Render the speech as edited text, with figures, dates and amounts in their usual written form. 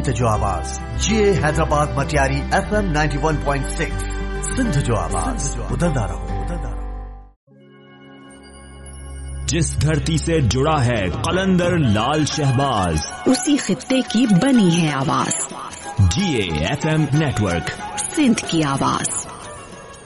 सिंध जो आवाज ये हैदराबाद मटियारी FM 91.6 सिंध जो आवाज बदलता रहो। जिस धरती से जुड़ा है कलंदर लाल शहबाज, उसी खित्ते की बनी है आवाज। GA FM नेटवर्क, सिंध की आवाज।